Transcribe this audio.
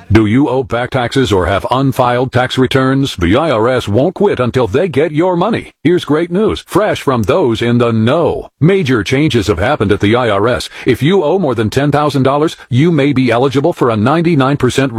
Do you owe back taxes or have unfiled tax returns? The IRS won't quit until they get your money. Here's great news, fresh from those in the know. Major changes have happened at the IRS. If you owe more than $10,000, you may be eligible for a 99%